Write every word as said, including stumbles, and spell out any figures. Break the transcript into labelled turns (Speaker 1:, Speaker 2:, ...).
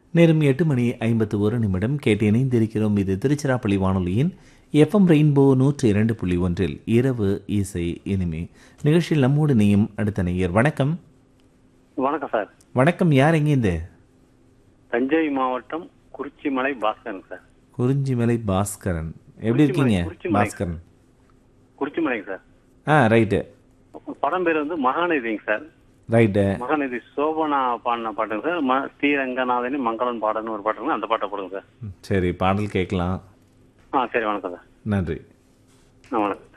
Speaker 1: நேரம் எட்டு மணி ஐம்பத்து ஒரு நிமிடம் கேட்டு இணைந்திருக்கிறோம். இது திருச்சிராப்பள்ளி வானொலியின் எஃப்எம் ரெயின்போ நூற்றி இரண்டு புள்ளி ஒன்றில் இரவு இசை இனிமே நிகழ்ச்சியில் நம்மோடு நீயும் அடுத்த நேயர். வணக்கம்.
Speaker 2: வணக்கம் சார்.
Speaker 1: வணக்கம். யார் எங்கேருந்து?
Speaker 2: தஞ்சை மாவட்டம் குறிச்சிமலை பாஸ்கரன் சார்.
Speaker 1: குறிஞ்சிமலை பாஸ்கரன், எப்படி இருக்கீங்க பாஸ்கரன்?
Speaker 2: குறிச்சிமலைங்க சார்.
Speaker 1: ஆ ரைட்டு.
Speaker 2: படம் பேர் வந்து மகாநதிங்க சார்.
Speaker 1: ரைட்டு.
Speaker 2: மகாநதி சோபனா பாடின பாட்டுங்க சார். ம ஸ்ரீரங்கநாதனி மங்களன் பாடன்னு ஒரு பாட்டுங்க, அந்த பாட்டை போடுங்க சார்.
Speaker 1: சரி, பாடல் கேட்கலாம்.
Speaker 2: ஆ சரி, வணக்கம் சார்.
Speaker 1: நன்றி.
Speaker 2: ஆ வணக்கம்.